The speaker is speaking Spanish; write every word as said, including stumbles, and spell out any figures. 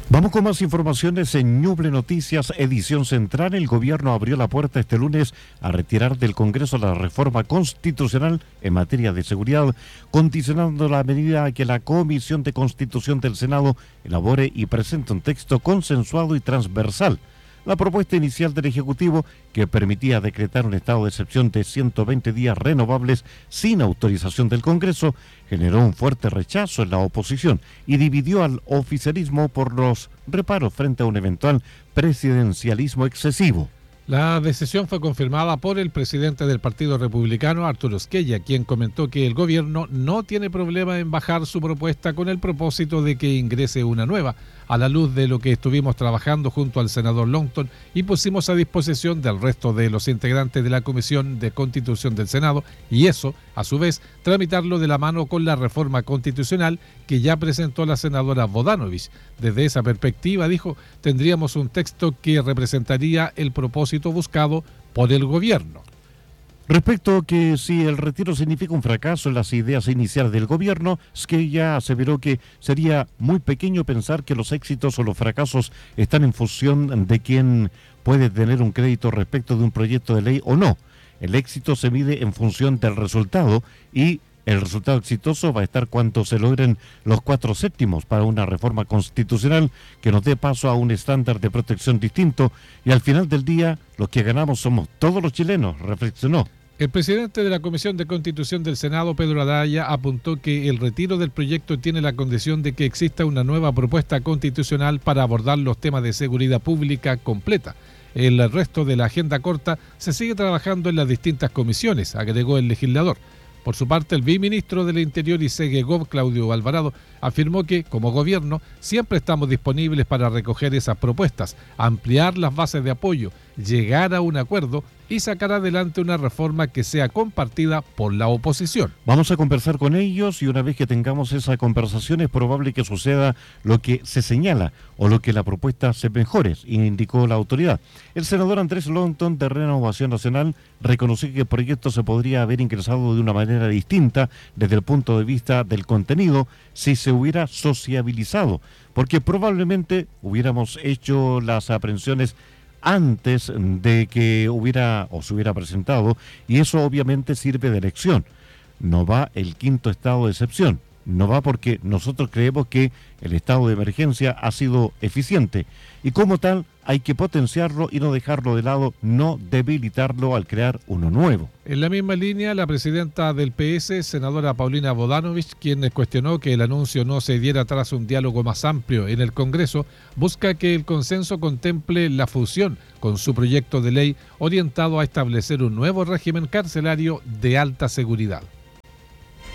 Vamos con más informaciones en Ñuble Noticias, edición central. El gobierno abrió la puerta este lunes a retirar del Congreso la reforma constitucional en materia de seguridad, condicionando la medida a que la Comisión de Constitución del Senado elabore y presente un texto consensuado y transversal. La propuesta inicial del Ejecutivo, que permitía decretar un estado de excepción de ciento veinte días renovables sin autorización del Congreso, generó un fuerte rechazo en la oposición y dividió al oficialismo por los reparos frente a un eventual presidencialismo excesivo. La decisión fue confirmada por el presidente del Partido Republicano, Arturo Esquella, quien comentó que el gobierno no tiene problema en bajar su propuesta con el propósito de que ingrese una nueva, a la luz de lo que estuvimos trabajando junto al senador Longton y pusimos a disposición del resto de los integrantes de la Comisión de Constitución del Senado, y eso, a su vez, tramitarlo de la mano con la reforma constitucional que ya presentó la senadora Vodanovic. Desde esa perspectiva, dijo, tendríamos un texto que representaría el propósito buscado por el gobierno. Respecto a que si el retiro significa un fracaso en las ideas iniciales del gobierno, Esquella aseveró que sería muy pequeño pensar que los éxitos o los fracasos están en función de quién puede tener un crédito respecto de un proyecto de ley o no. El éxito se mide en función del resultado y el resultado exitoso va a estar cuando se logren los cuatro séptimos para una reforma constitucional que nos dé paso a un estándar de protección distinto y al final del día los que ganamos somos todos los chilenos, reflexionó. El presidente de la Comisión de Constitución del Senado, Pedro Araya, apuntó que el retiro del proyecto tiene la condición de que exista una nueva propuesta constitucional para abordar los temas de seguridad pública completa. El resto de la agenda corta se sigue trabajando en las distintas comisiones, agregó el legislador. Por su parte, el viceministro del Interior y Segegov, Claudio Alvarado, afirmó que, como gobierno, siempre estamos disponibles para recoger esas propuestas, ampliar las bases de apoyo, llegar a un acuerdo y sacar adelante una reforma que sea compartida por la oposición. Vamos a conversar con ellos y una vez que tengamos esa conversación es probable que suceda lo que se señala o lo que la propuesta se mejore, indicó la autoridad. El senador Andrés Longton de Renovación Nacional reconoció que el proyecto se podría haber ingresado de una manera distinta desde el punto de vista del contenido si se hubiera sociabilizado, porque probablemente hubiéramos hecho las aprehensiones antes de que hubiera o se hubiera presentado, y eso obviamente sirve de lección. No va el quinto estado de excepción, no va porque nosotros creemos que el estado de emergencia ha sido eficiente y como tal hay que potenciarlo y no dejarlo de lado, no debilitarlo al crear uno nuevo. En la misma línea, la presidenta del P S, senadora Paulina Vodanovic, quien cuestionó que el anuncio no se diera tras un diálogo más amplio en el Congreso, busca que el consenso contemple la fusión con su proyecto de ley orientado a establecer un nuevo régimen carcelario de alta seguridad.